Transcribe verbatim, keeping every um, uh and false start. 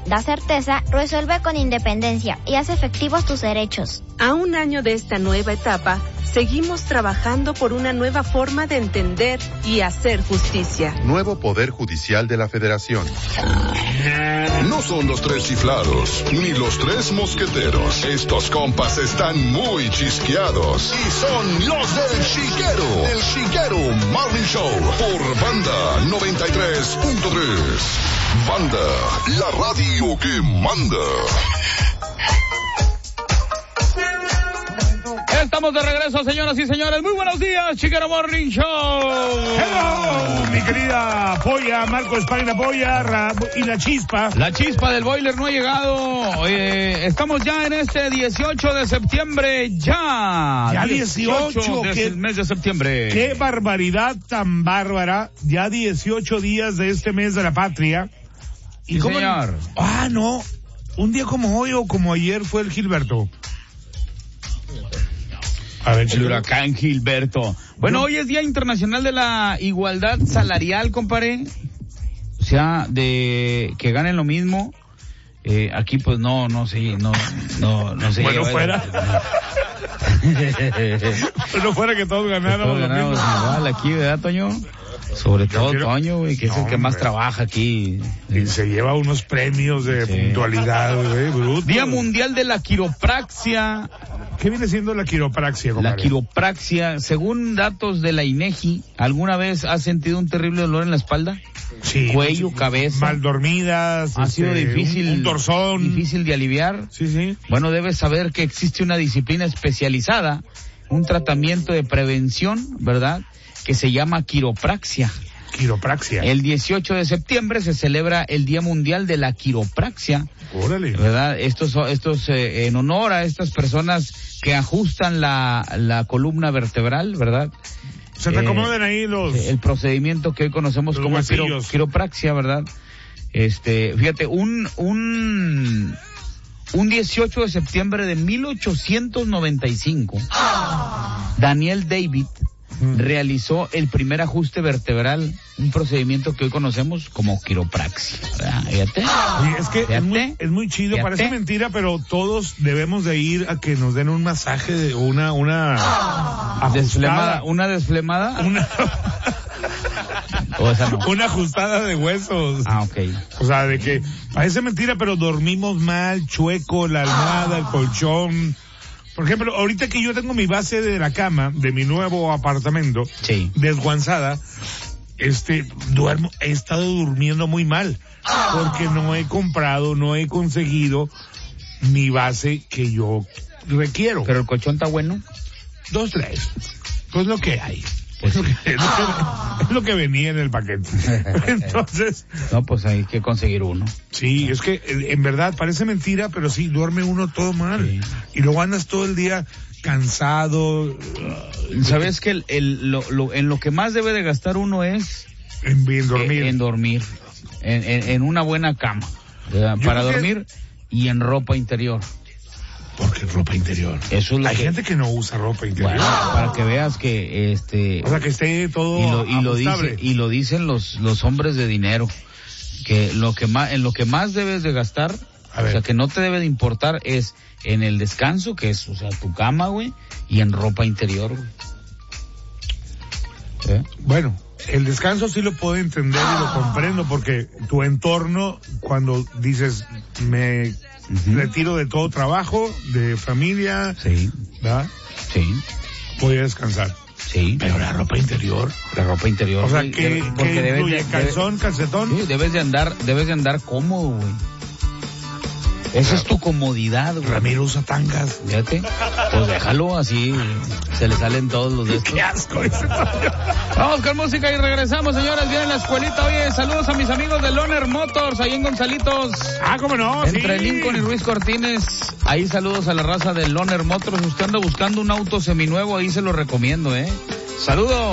da certeza, resuelve con independencia y hace efectivos tus derechos. A un año de esta nueva etapa, seguimos trabajando por una nueva forma de entender y hacer justicia. Nuevo Poder Judicial de la Federación. No son los tres chiflados, ni los tres mosqueteros. Estos compas están muy chisqueados. Y son los del Chiquero. El Chiquero Morning Show. Por Banda noventa y tres punto tres. Banda, la radio que manda. Estamos de regreso, señoras y señores. Muy buenos días, Chiquero Morning Show. Hello, mi querida Polla, Marco España Polla Ra- y la Chispa. La Chispa del boiler no ha llegado. Eh, estamos ya en este dieciocho de septiembre, ya. Ya dieciocho, del qué, mes de septiembre. Qué barbaridad tan bárbara. Ya dieciocho días de este mes de la patria. ¿Y sí, cómo? Señor. Ah, no. Un día como hoy o como ayer fue el Gilberto. A ver, el huracán Gilberto. Bueno, Yo... hoy es Día Internacional de la Igualdad Salarial, compadre. O sea, de que ganen lo mismo. Eh, aquí pues no, no sé, no, no, no sé. Bueno, fuera. Bueno, fuera que todos ganáramos lo mismo. Igual aquí, ¿verdad, Toño? Sobre Yo todo quiero... Toño, güey, que no, es el que más hombre. trabaja aquí. Y se lleva unos premios de sí. puntualidad, güey, bruto. Día Mundial de la Quiropraxia. ¿Qué viene siendo la quiropraxia, compadre? La quiropraxia, según datos de la INEGI, ¿alguna vez has sentido un terrible dolor en la espalda? Sí. Cuello, sí, cabeza. Mal dormidas. Ha sido este, difícil. Un, un dorsón. Difícil de aliviar. Sí, sí. Bueno, debes saber que existe una disciplina especializada, un tratamiento de prevención, ¿verdad?, que se llama quiropraxia. Quiropraxia. El dieciocho de septiembre se celebra el Día Mundial de la Quiropraxia. Órale. ¿Verdad? Estos, estos eh, en honor a estas personas que ajustan la, la columna vertebral, ¿verdad? Se te eh, acomodan ahí los... El procedimiento que hoy conocemos como quiro, quiropraxia, ¿verdad? Este, fíjate, un, un, un dieciocho de septiembre de mil ochocientos noventa y cinco, Daniel David realizó el primer ajuste vertebral, un procedimiento que hoy conocemos como quiropraxia. Fíjate. Oye, es que es muy, es muy chido, Fíjate. Parece mentira, pero todos debemos de ir a que nos den un masaje de una, una ajustada. Desflemada, una desflemada. Una... o esa no. Una ajustada de huesos. Ah, ok. O sea, de que parece mentira, pero dormimos mal, chueco, la almohada, el colchón. Por ejemplo, ahorita que yo tengo mi base de la cama de mi nuevo apartamento, sí, desguanzada, este, duermo, he estado durmiendo muy mal, porque no he comprado, no he conseguido mi base que yo requiero. ¿Pero el colchón está bueno? Dos, tres. Pues lo que hay. Es lo que, es, lo que, es lo que venía en el paquete. Entonces. No, pues hay que conseguir uno. Sí, es que en verdad parece mentira, pero sí, duerme uno todo mal. Sí. Y luego andas todo el día cansado. ¿Sabes que el, el, lo, lo, en lo que más debe de gastar uno es? En, en dormir. En, en dormir. En, en, en una buena cama. ¿Verdad? Para dormir que... y en ropa interior. Porque ropa interior. Eso es lo Hay que... gente que no usa ropa interior. Bueno, para que veas que este. O sea, que esté todo y lo, y lo dice, y lo dicen los los hombres de dinero, que lo que más en lo que más debes de gastar, o sea, que no te debe de importar es en el descanso, que es, o sea, tu cama, güey, y en ropa interior, güey. ¿Eh? Bueno, el descanso sí lo puedo entender y lo comprendo, porque tu entorno, cuando dices me Uh-huh. retiro de todo trabajo, de familia, sí, ¿verdad? Sí. Voy a descansar. Sí. Pero la ropa interior. La ropa interior. O sea, que, porque que debes incluye de, calzón, debe, calcetón. Sí, debes de andar, debes de andar cómodo, güey. Esa es tu comodidad, güey. Ramiro usa tangas. Fíjate. Pues déjalo así, se le salen todos los de estos. Qué asco ese. Vamos con música y regresamos, señores. Viene la escuelita. Oye, saludos a mis amigos de Loner Motors, ahí en Gonzalitos. Ah, cómo no, Entre sí. Lincoln y Ruiz Cortines. Ahí saludos a la raza de Loner Motors. Usted anda buscando un auto seminuevo, ahí se lo recomiendo, ¿eh? Saludos.